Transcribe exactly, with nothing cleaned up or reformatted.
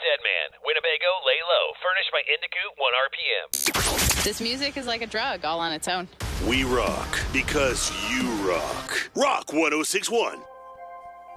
Deadman, Winnebago, lay low. Furnished by Indigoot, one R P M. This music is like a drug all on its own. We rock because you rock. Rock one oh six point one.